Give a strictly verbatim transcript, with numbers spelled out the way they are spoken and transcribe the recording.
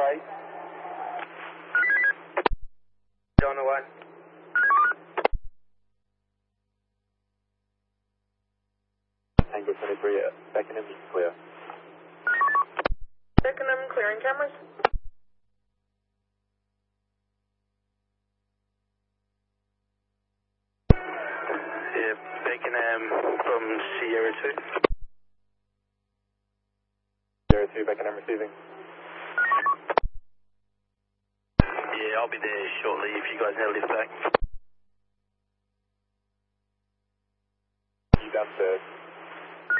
right. On the way. Tango twenty-three, uh, Beckenham is clear. Beckenham, clearing cameras. Yeah, Beckenham from Sierra two. Sierra two, Beckenham receiving. Yeah, I'll be there shortly if you guys need a lift back. You downstairs.